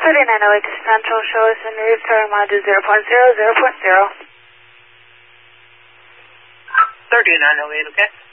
3908 to Central, show us in the starting module 0.0, 0.0. 3908, okay?